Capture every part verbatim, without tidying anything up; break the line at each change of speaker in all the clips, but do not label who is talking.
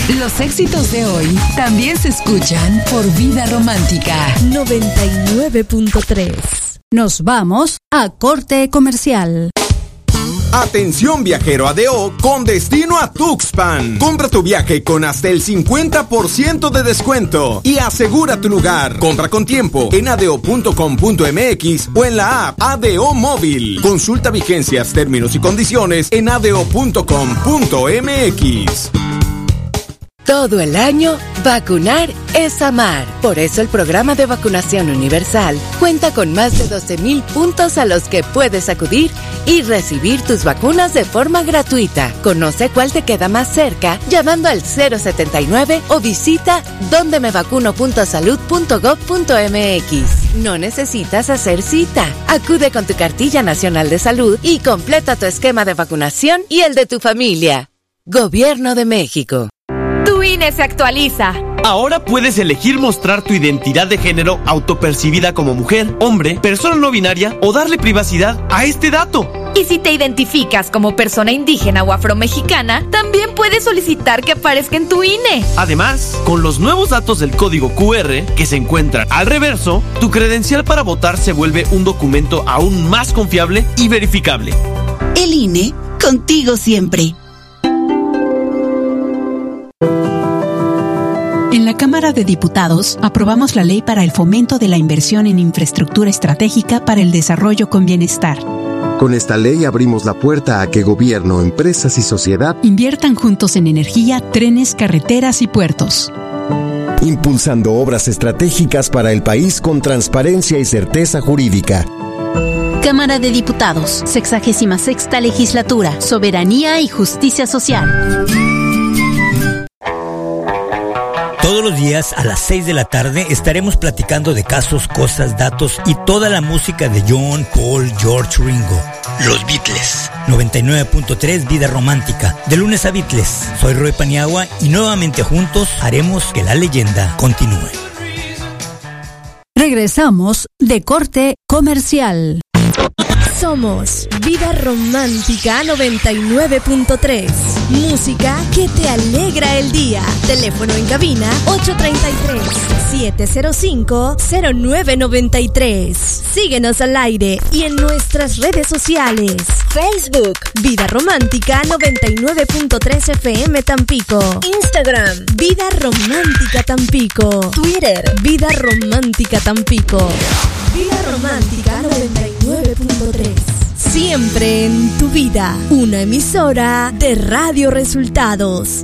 Los éxitos de hoy también se escuchan por Vida Romántica
noventa y nueve punto tres.
Nos vamos a corte comercial.
Atención viajero A D O con destino a Tuxpan. Compra tu viaje con hasta el cincuenta por ciento de descuento y asegura tu lugar. Compra con tiempo en adeo punto com punto m x o en la app A D O Móvil. Consulta vigencias, términos y condiciones en adeo punto com punto m x.
Todo el año, vacunar es amar. Por eso el programa de vacunación universal cuenta con más de doce mil puntos a los que puedes acudir y recibir tus vacunas de forma gratuita. Conoce cuál te queda más cerca llamando al cero setenta y nueve o visita donde me vacuno punto salud punto gob punto m x. No necesitas hacer cita. Acude con tu cartilla nacional de salud y completa tu esquema de vacunación y el de tu familia. Gobierno de México.
Tu I N E se actualiza.
Ahora puedes elegir mostrar tu identidad de género autopercibida como mujer, hombre, persona no binaria o darle privacidad a este dato.
Y si te identificas como persona indígena o afromexicana, también puedes solicitar que aparezca en tu I N E.
Además, con los nuevos datos del código cu erre que se encuentran al reverso, tu credencial para votar se vuelve un documento aún más confiable y verificable.
El I N E, contigo siempre.
En la Cámara de Diputados aprobamos la ley para el fomento de la inversión en infraestructura estratégica para el desarrollo con bienestar.
Con esta ley abrimos la puerta a que gobierno, empresas y sociedad
inviertan juntos en energía, trenes, carreteras y puertos.
Impulsando obras estratégicas para el país con transparencia y certeza jurídica.
Cámara de Diputados, sexagésima sexta legislatura, soberanía y justicia social.
Todos los días a las seis de la tarde estaremos platicando de casos, cosas, datos y toda la música de John, Paul, George, Ringo. Los Beatles. noventa y nueve punto tres Vida Romántica. De lunes a Beatles. Soy Roy Paniagua y nuevamente juntos haremos que la leyenda continúe.
Regresamos de corte comercial.
Somos Vida Romántica noventa y nueve punto tres. Música que te alegra el día. Teléfono en cabina ocho tres tres, siete cero cinco, cero nueve nueve tres. Síguenos al aire y en nuestras redes sociales. Facebook Vida Romántica noventa y nueve punto tres F M Tampico. Instagram Vida Romántica Tampico. Twitter Vida Romántica Tampico. Vida Romántica noventa y nueve punto tres. Siempre en tu vida. Una emisora de Radio Resultados.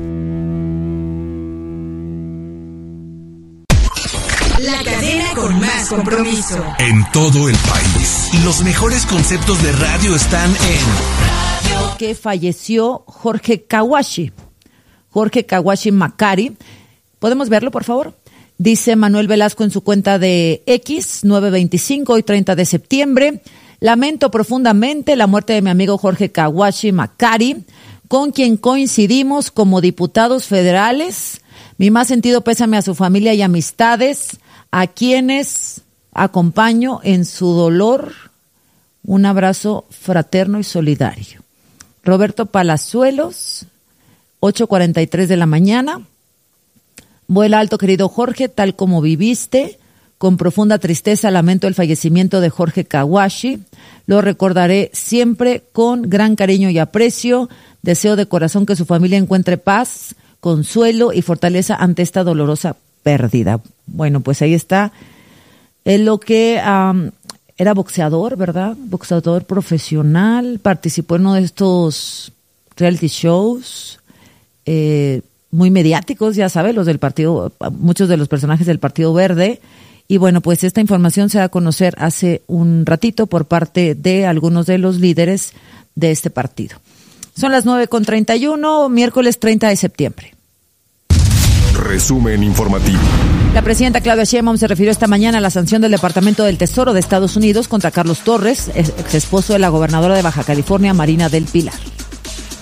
La cadena con más compromiso
en todo el país. Y los mejores conceptos de radio están en
Radio. Que falleció Jorge Kawashi. Jorge Kawashi Macari. ¿Podemos verlo, por favor? Dice Manuel Velasco en su cuenta de X, nueve veinticinco, hoy treinta de septiembre. Lamento profundamente la muerte de mi amigo Jorge Kawashi Macari, con quien coincidimos como diputados federales. Mi más sentido pésame a su familia y amistades, a quienes acompaño en su dolor. Un abrazo fraterno y solidario. Roberto Palazuelos, ocho cuarenta y tres de la mañana. Vuela alto, querido Jorge, tal como viviste. Con profunda tristeza lamento el fallecimiento de Jorge Kawashi. Lo recordaré siempre con gran cariño y aprecio. Deseo de corazón que su familia encuentre paz, consuelo y fortaleza ante esta dolorosa pérdida. Bueno, pues ahí está. Es lo que um, era boxeador, ¿verdad? Boxeador profesional. Participó en uno de estos reality shows. Eh, muy mediáticos, ya sabe, los del partido, muchos de los personajes del Partido Verde. Y bueno, pues esta información se da a conocer hace un ratito por parte de algunos de los líderes de este partido. Son las nueve con treinta y uno, miércoles treinta de septiembre.
Resumen informativo.
La presidenta Claudia Sheinbaum se refirió esta mañana a la sanción del Departamento del Tesoro de Estados Unidos contra Carlos Torres, ex esposo de la gobernadora de Baja California, Marina del Pilar.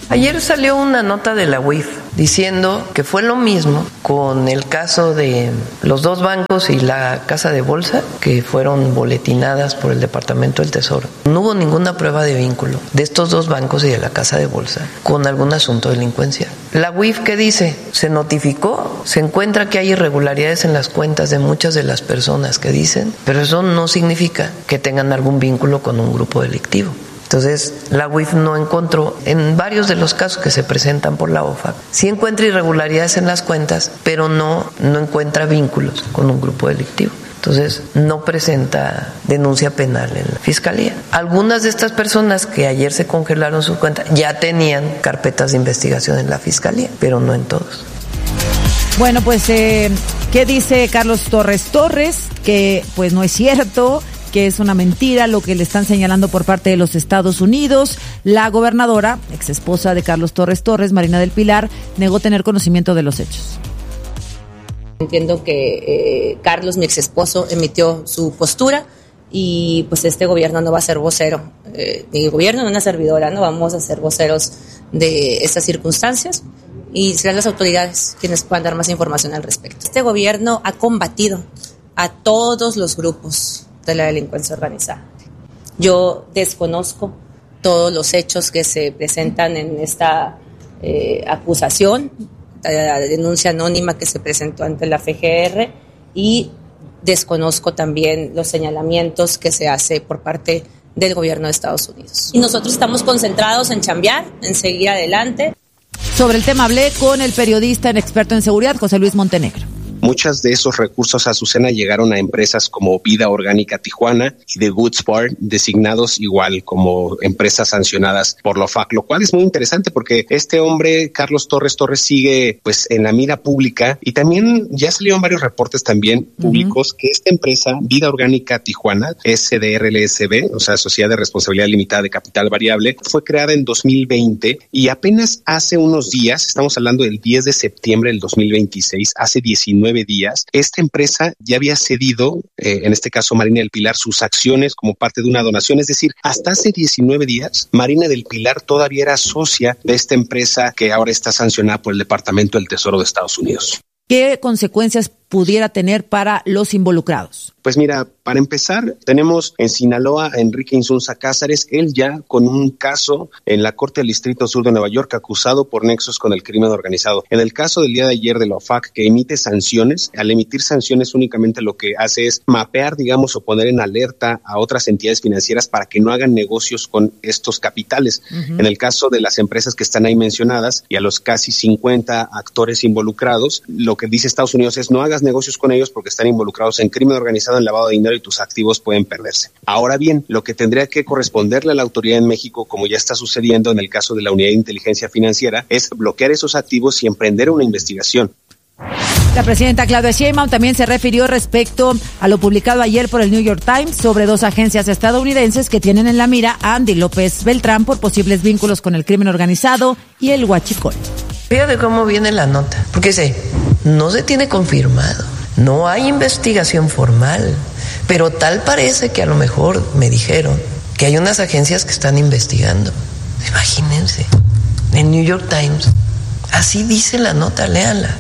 Ayer salió una nota de la U I F diciendo que fue lo mismo con el caso de los dos bancos y la casa de bolsa que fueron boletinadas por el Departamento del Tesoro. No hubo ninguna prueba de vínculo de estos dos bancos y de la casa de bolsa con algún asunto delincuencial. La U I F, ¿qué dice? Se notificó, se encuentra que hay irregularidades en las cuentas de muchas de las personas que dicen, pero eso no significa que tengan algún vínculo con un grupo delictivo. Entonces, la U I F no encontró, en varios de los casos que se presentan por la O F A C, sí encuentra irregularidades en las cuentas, pero no, no encuentra vínculos con un grupo delictivo. Entonces, no presenta denuncia penal en la Fiscalía. Algunas de estas personas que ayer se congelaron su cuenta ya tenían carpetas de investigación en la Fiscalía, pero no en todos.
Bueno, pues, eh, ¿qué dice Carlos Torres Torres? Que pues no es cierto, que es una mentira lo que le están señalando por parte de los Estados Unidos. La gobernadora, ex esposa de Carlos Torres Torres, Marina del Pilar, negó tener conocimiento de los hechos.
Entiendo que eh, Carlos, mi ex esposo, emitió su postura y pues este gobierno no va a ser vocero. Eh, mi gobierno no es una servidora, no vamos a ser voceros de estas circunstancias y serán las autoridades quienes puedan dar más información al respecto. Este gobierno ha combatido a todos los grupos de la delincuencia organizada. Yo desconozco todos los hechos que se presentan en esta eh, acusación, la denuncia anónima que se presentó ante la F G R, y desconozco también los señalamientos que se hace por parte del gobierno de Estados Unidos. Y nosotros estamos concentrados en chambear, en seguir adelante.
Sobre el tema hablé con el periodista y experto en seguridad, José Luis Montenegro.
Muchos de esos recursos, Azucena, llegaron a empresas como Vida Orgánica Tijuana y The Goods Bar, designados igual como empresas sancionadas por la O F A C, lo cual es muy interesante porque este hombre, Carlos Torres Torres, sigue pues en la mira pública y también ya salieron varios reportes también públicos uh-huh. que esta empresa, Vida Orgánica Tijuana, S D R L S B, o sea, Sociedad de Responsabilidad Limitada de Capital Variable, fue creada en dos mil veinte y apenas hace unos días, estamos hablando del diez de septiembre del dos mil veintiséis, hace diecinueve días, esta empresa ya había cedido, eh, en este caso Marina del Pilar, sus acciones como parte de una donación. Es decir, hasta hace diecinueve días, Marina del Pilar todavía era socia de esta empresa que ahora está sancionada por el Departamento del Tesoro de Estados Unidos.
¿Qué consecuencias pudiera tener para los involucrados?
Pues mira, para empezar, tenemos en Sinaloa a Enrique Insunza Cázares, él ya con un caso en la Corte del Distrito Sur de Nueva York, acusado por nexos con el crimen organizado. En el caso del día de ayer de la O F A C, que emite sanciones, al emitir sanciones únicamente lo que hace es mapear, digamos, o poner en alerta a otras entidades financieras para que no hagan negocios con estos capitales. Uh-huh. En el caso de las empresas que están ahí mencionadas y a los casi cincuenta actores involucrados, lo que dice Estados Unidos es no hagas negocios con ellos porque están involucrados en crimen organizado, en lavado de dinero y tus activos pueden perderse. Ahora bien, lo que tendría que corresponderle a la autoridad en México, como ya está sucediendo en el caso de la Unidad de Inteligencia Financiera, es bloquear esos activos y emprender una investigación.
La presidenta Claudia Sheinbaum también se refirió respecto a lo publicado ayer por el New York Times sobre dos agencias estadounidenses que tienen en la mira a Andy López Beltrán por posibles vínculos con el crimen organizado y el huachicol.
Fíjate cómo viene la nota, porque dice, no se tiene confirmado, no hay investigación formal, pero tal parece que a lo mejor me dijeron que hay unas agencias que están investigando. Imagínense, en New York Times, así dice la nota, léanla.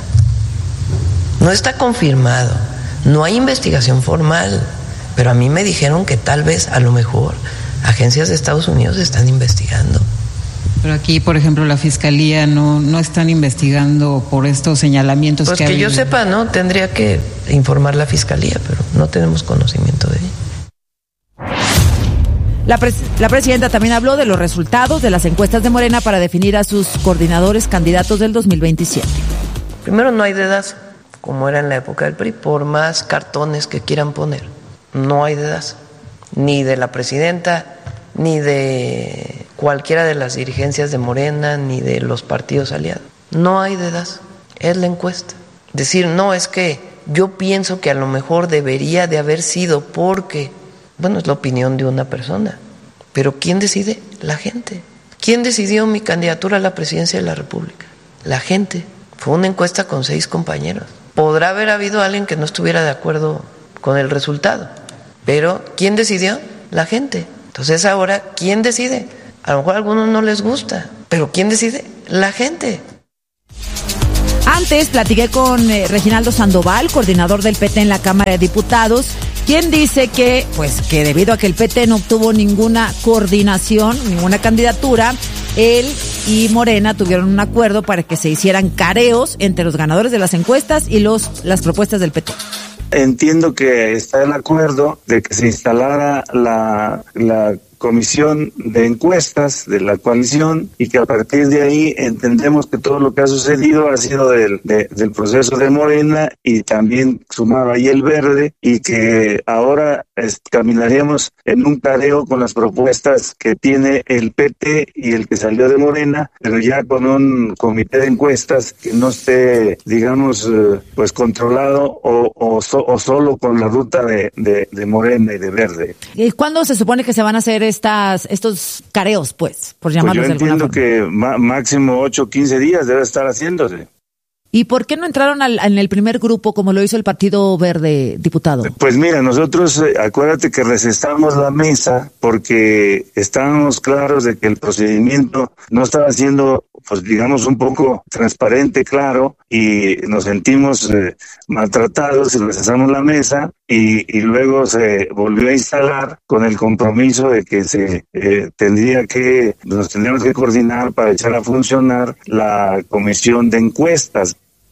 No está confirmado, no hay investigación formal, pero a mí me dijeron que tal vez, a lo mejor, agencias de Estados Unidos están investigando.
Pero aquí, por ejemplo, la Fiscalía no, no están investigando por estos señalamientos
pues
que
que
ha
yo sepa, ¿no? Tendría que informar la Fiscalía, pero no tenemos conocimiento de ello.
La, pres- la presidenta también habló de los resultados de las encuestas de Morena para definir a sus coordinadores candidatos del dos mil veintisiete.
Primero, no hay dedazo, como era en la época del P R I, por más cartones que quieran poner. No hay dedazo, ni de la presidenta, ni de cualquiera de las dirigencias de Morena, ni de los partidos aliados. No hay dedazo, es la encuesta. Decir, no, es que yo pienso que a lo mejor debería de haber sido porque, bueno, es la opinión de una persona, pero ¿quién decide? La gente. ¿Quién decidió mi candidatura a la presidencia de la República? La gente. Fue una encuesta con seis compañeros. Podrá haber habido alguien que no estuviera de acuerdo con el resultado, pero ¿quién decidió? La gente. Entonces ahora, ¿quién decide? A lo mejor a algunos no les gusta, Pero ¿quién decide? La gente.
Antes platiqué con eh, Reginaldo Sandoval, coordinador del P T en la Cámara de Diputados, quien dice que, pues, que debido a que el P T no obtuvo ninguna coordinación, ninguna candidatura, él y Morena tuvieron un acuerdo para que se hicieran careos entre los ganadores de las encuestas y los las propuestas del P T.
Entiendo que está el acuerdo de que se instalara la, la comisión de encuestas de la coalición y que a partir de ahí entendemos que todo lo que ha sucedido ha sido del, de, del proceso de Morena y también sumaba ahí el Verde y que ahora es, caminaríamos en un careo con las propuestas que tiene el P T y el que salió de Morena, pero ya con un comité de encuestas que no esté, digamos, eh, pues controlado o, o, so, o solo con la ruta de, de, de Morena y de Verde.
¿Y cuándo se supone que se van a hacer estas estos careos, pues, por llamarlos
pues yo
de alguna
forma? Entiendo que ma- máximo ocho o quince días debe estar haciéndose.
¿Y por qué no entraron al, en el primer grupo como lo hizo el Partido Verde, diputado?
Pues mira, nosotros, eh, acuérdate que recestamos la mesa porque estábamos claros de que el procedimiento no estaba siendo, pues digamos, un poco transparente, claro, y nos sentimos eh, maltratados y recesamos la mesa y, y luego se volvió a instalar con el compromiso de que se eh, tendría que, nos tendríamos que coordinar para echar a funcionar la comisión de encuestas.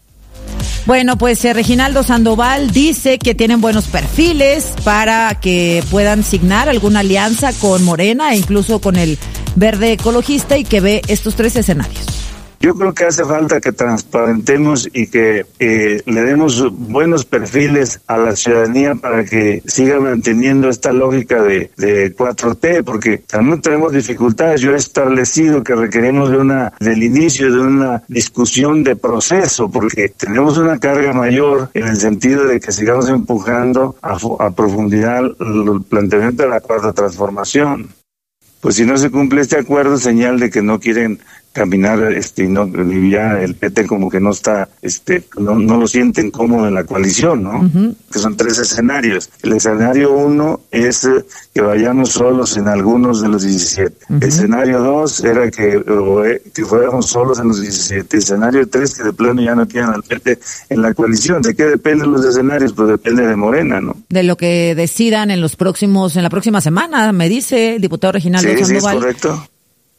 Bueno, pues eh, Reginaldo Sandoval dice que tienen buenos perfiles para que puedan signar alguna alianza con Morena e incluso con el Verde Ecologista y que ve estos tres escenarios.
Yo creo que hace falta que transparentemos y que eh, le demos buenos perfiles a la ciudadanía para que siga manteniendo esta lógica de, de cuatro T, porque también tenemos dificultades. Yo he establecido que requerimos de una del inicio de una discusión de proceso, porque tenemos una carga mayor en el sentido de que sigamos empujando a, a profundidad el planteamiento de la cuarta transformación. Pues si no se cumple este acuerdo, señal de que no quieren caminar, este, y no, ya el P T como que no está, este, no, no lo sienten cómodo en la coalición, ¿no? Uh-huh. Que son tres escenarios. El escenario uno es eh, que vayamos solos en algunos de los diecisiete. Uh-huh. El escenario dos era que, o, eh, que fuéramos solos en los diecisiete. El escenario tres que de plano ya no tienen al P T en la coalición. ¿De qué dependen los escenarios? Pues depende de Morena, ¿no?
De lo que decidan en los próximos, en la próxima semana, me dice el diputado Reginaldo
sí,
Sandoval.
Sí, es correcto.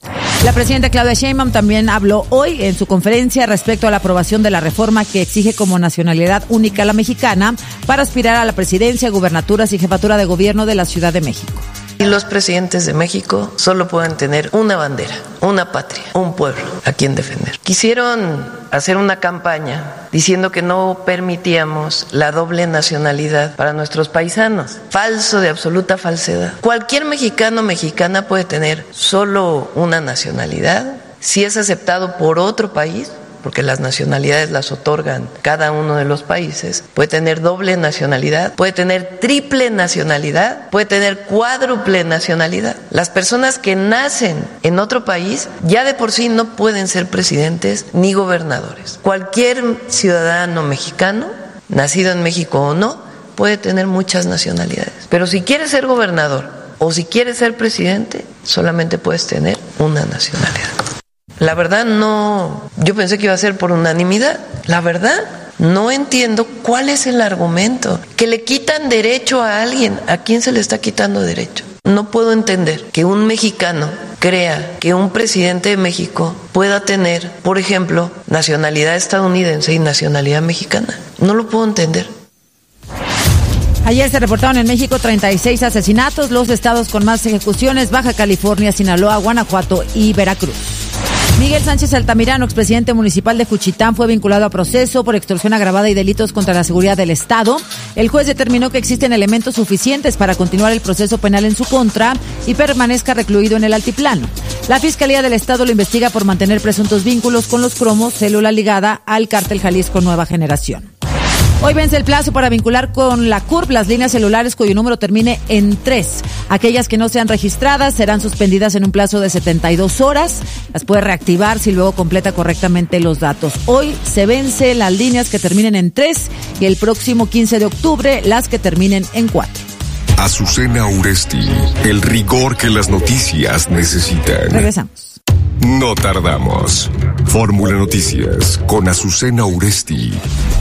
La presidenta Claudia Sheinbaum también habló hoy en su conferencia respecto a la aprobación de la reforma que exige como nacionalidad única a la mexicana para aspirar a la presidencia, gubernaturas y jefatura de gobierno de la Ciudad de México.
Y los presidentes de México solo pueden tener una bandera, una patria, un pueblo a quien defender. Quisieron hacer una campaña diciendo que no permitíamos la doble nacionalidad para nuestros paisanos. Falso, de absoluta falsedad. Cualquier mexicano o mexicana puede tener solo una nacionalidad si es aceptado por otro país, porque las nacionalidades las otorgan cada uno de los países. Puede tener doble nacionalidad, puede tener triple nacionalidad, puede tener cuádruple nacionalidad. Las personas que nacen en otro país ya de por sí no pueden ser presidentes ni gobernadores. Cualquier ciudadano mexicano, nacido en México o no, puede tener muchas nacionalidades. Pero si quieres ser gobernador o si quieres ser presidente, solamente puedes tener una nacionalidad. La verdad no, yo pensé que iba a ser por unanimidad. La verdad, no entiendo cuál es el argumento. Que le quitan derecho a alguien. ¿A quién se le está quitando derecho? No puedo entender que un mexicano crea que un presidente de México pueda tener, por ejemplo, nacionalidad estadounidense y nacionalidad mexicana. No lo puedo entender.
Ayer se reportaron en México treinta y seis asesinatos, los estados con más ejecuciones: Baja California, Sinaloa, Guanajuato y Veracruz. Miguel Sánchez Altamirano, expresidente municipal de Juchitán, fue vinculado a proceso por extorsión agravada y delitos contra la seguridad del Estado. El juez determinó que existen elementos suficientes para continuar el proceso penal en su contra y permanezca recluido en el altiplano. La Fiscalía del Estado lo investiga por mantener presuntos vínculos con los Cromos, célula ligada al cártel Jalisco Nueva Generación. Hoy vence el plazo para vincular con la C U R P las líneas celulares cuyo número termine en tres. Aquellas que no sean registradas serán suspendidas en un plazo de setenta y dos horas. Las puede reactivar si luego completa correctamente los datos. Hoy se vence las líneas que terminen en tres y el próximo quince de octubre las que terminen en cuatro.
Azucena Uresti, el rigor que las noticias necesitan.
Regresamos.
No tardamos. Fórmula Noticias con Azucena Uresti.